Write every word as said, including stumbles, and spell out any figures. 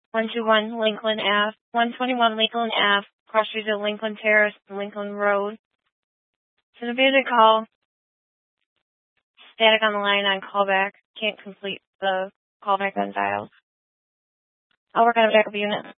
one two one Lincoln Ave, one twenty-one Lincoln Ave, cross street of Lincoln Terrace, Lincoln Road. To the music call, static on the line on callback. Can't complete the callback on dial. I'll work on a backup unit.